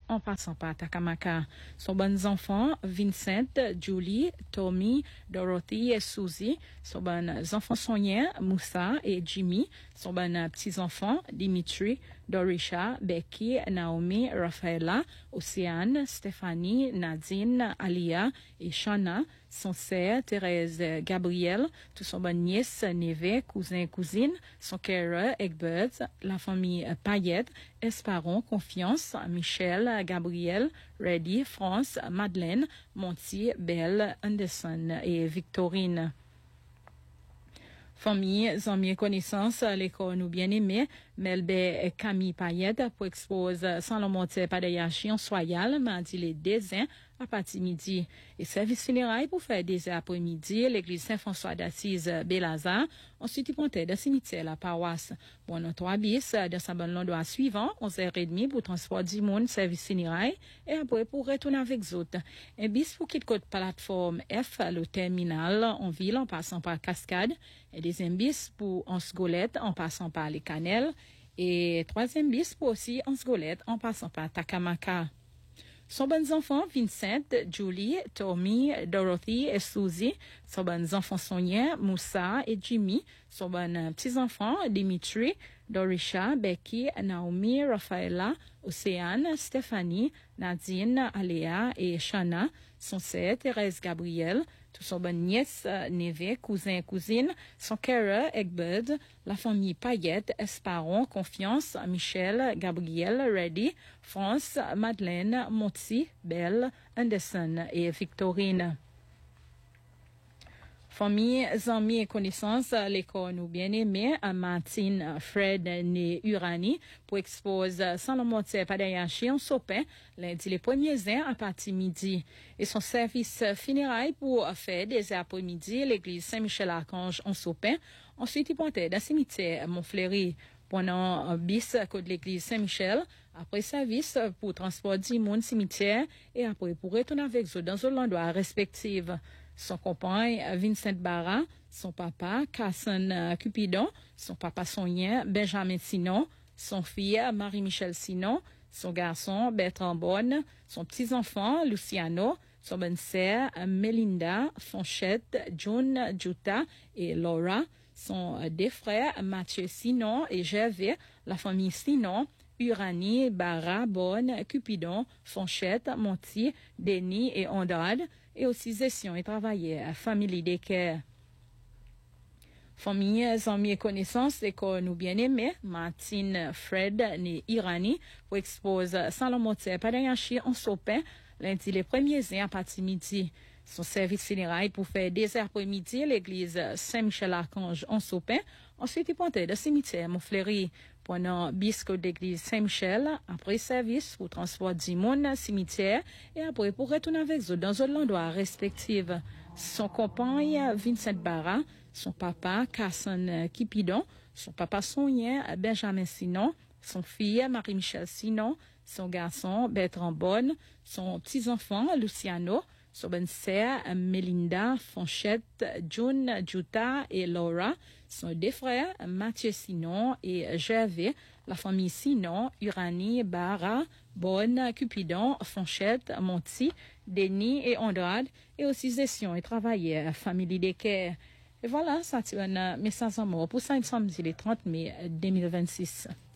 en passant par Takamaka. Son bons enfants, Vincent, Julie, Tommy, Dorothy et Suzy. Son bons enfants Sonia, Moussa et Jimmy. Son bons petits-enfants, Dimitri, Dorisha, Becky, Naomi, Rafaela, Océane, Stéphanie, Nadine, Alia et Shana. Son sœur, Thérèse, Gabriel, tout son bon nièce, neveu, cousin, cousine, son Kara, Egbert, la famille Payette, Esparon, Confiance, Michel, Gabriel, Reddy, France, Madeleine, Monty, Belle, Anderson et Victorine. Famille, amis et connaissances, l'école nous bien aimé, Melbe et Camille Payette pour expose sans le monter par des yachis en soyal, mardi les 2 ans à partir midi. Et service funérailles pour faire des après-midi, l'église Saint-François d'Assise Belazar, ensuite il comptait de cimetière la paroisse. Bon, notre 3 bis, dans sa bonne l'endroit suivant, 11h30 pour transport du monde, service funérailles, et après pour retourner avec autres. Un bis pour quitter côte plateforme F, le terminal en ville en passant par Cascade, et deuxième bis pour Ansgolette en passant par les Canelles, et troisième bis pour aussi Ansgolette en passant par Takamaka. Son bons enfants, Vincent, Julie, Tommy, Dorothy et Suzy. Son bons enfants Sonia, Moussa et Jimmy. Son bons petits-enfants, Dimitri, Dorisha, Becky, Naomi, Rafaela, Océane, Stéphanie, Nadine, Aléa et Shana. Son sœur, Thérèse Gabriel. Tout son bon nièce, neveu, cousin, cousine. Son Kara, Egbert, la famille Payette, Esparon, Confiance, Michel, Gabriel, Reddy, France, Madeleine, Monty, Belle, Anderson et Victorine. Famille, amis et connaissances, l'école nous bien aimé, Martine, Fred, né Urani, pour expose sans le monter par des yachis en Sopin, lundi les 1er ans à partir midi. Et son service funérailles pour faire des après-midi, l'église Saint-Michel-Archange en Sopin. Ensuite, il montait dans le cimetière Montfleury. Pendant un bis à côté de l'église Saint-Michel, après service pour transport du monde cimetière et après pour retourner avec eux dans un endroit respectif. Son compagne Vincent Barra, son papa Carson Cupidon, son papa Sonien Benjamin Sinon, son fille Marie-Michel Sinon, son garçon Bertrand Bonne, son petit-enfant Luciano, son bonne sœur Melinda Fonchette, June Juta et Laura, son deux frères Mathieu Sinon et Gervais, la famille Sinon, Uranie, Barra, Bonne, Cupidon, Fonchette, Monty, Denis et Andrade, et aussi gestion et travailler à famille d'équerre. Famille, amis et connaissances, l'école nous bien aimé, Martine, Fred, né Irani, pour expose sans le monter par des yachis en Sopin, lundi les 1er ans à partir midi. Son service funérailles pour faire des après-midi, l'église Saint-Michel-Archange en Sopin. Ensuite, il pontait le cimetière Montfleury. Pendant bisco d'église Saint-Michel, après service pour transport du monde, cimetière, et après pour retourner avec eux dans un endroit respectif. Son compagne, Vincent Barra, son papa, Carson Cupidon, son papa Sonien, Benjamin Sinon, son fille, Marie-Michel Sinon, son garçon, Bertrand Bonne, son petit-enfant, Luciano, son bonne sœur, Melinda Fonchette, June Juta et Laura, son deux frères, Mathieu Sinon et Gervais, la famille Sinon, Uranie, Barra, Bonne, Cupidon, Fonchette, Monty, Denis et Andrade, et aussi gestion et travailler à famille d'équerre. Et voilà, ça c'est un message en mot pour ça, samedi le 30 mai 2026.